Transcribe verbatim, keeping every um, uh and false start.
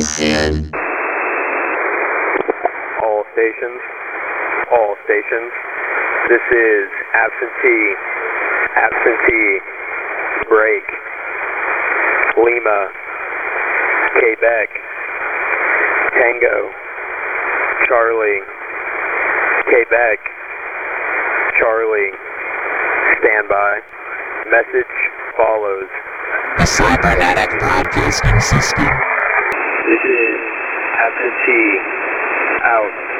All stations, all stations. This is absentee, absentee, break, Lima, Quebec, Tango, Charlie, Quebec, Charlie, standby. Message follows. The cybernetic broadcasting system. This is absentee, out.